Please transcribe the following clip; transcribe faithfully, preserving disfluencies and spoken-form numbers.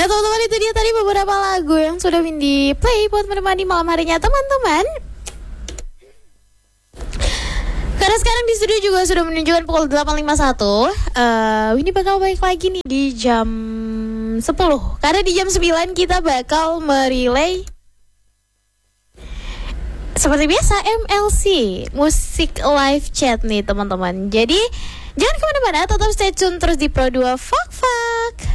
Ya teman-teman, itu dia tadi beberapa lagu yang sudah Windy play buat menemani malam harinya teman-teman. Karena sekarang di studio juga sudah menunjukkan pukul delapan lima puluh satu. uh, Windy bakal balik lagi nih di jam sepuluh. Karena di jam sembilan kita bakal merelay seperti biasa M L C, musik live chat nih teman-teman. Jadi jangan kemana-mana, tetap stay tune terus di Pro dua Fak Fak.